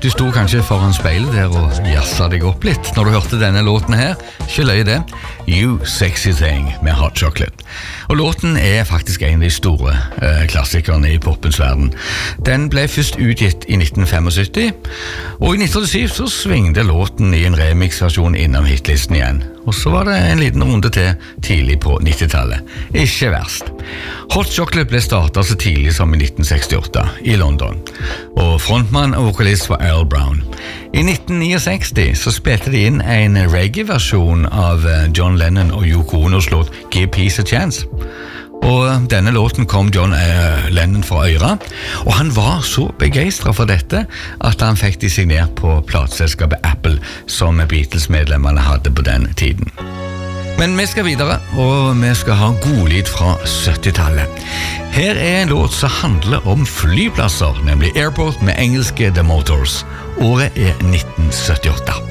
Du sto kanskje foran speilet der og jasset deg opp litt når du hørte denne låten her. Ikke løy det. You Sexy Thing med Hot Chocolate. Og låten faktisk en av de store klassikerne i popens verden. Den ble først utgitt i 1975, og i 1987 så svingte låten i en remix-versjon innom hitlisten igjen. Og så var det en liten runde til tidlig på 90-tallet. Ikke verst. Hot Chocolate ble startet så tidlig som i 1968 i London, og frontmann og vokalist var Earl Brown. I 1969 så spilte de inn en reggae-versjon av John Lennon og Yoko Onos låt Give Peace a Chance. Og denne låten kom John Lennon fra øra, og han var så begeistret for dette at han fikk de signert på plateselskapet Apple, som Beatles-medlemmene hadde på den tiden. Men vi skal videre, og vi skal ha god lyd fra 70-tallet. Her en låt som handler om flyplasser, nemlig Airport med engelske The Motors. Året 1978.